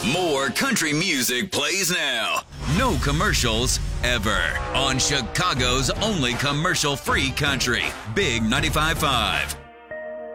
More country music plays now. No commercials ever on Chicago's only commercial-free country, Big 95.5.